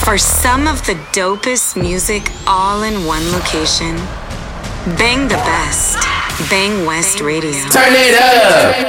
For some of the dopest music all in one location, Bang the Best. Bang West Radio. Turn it up.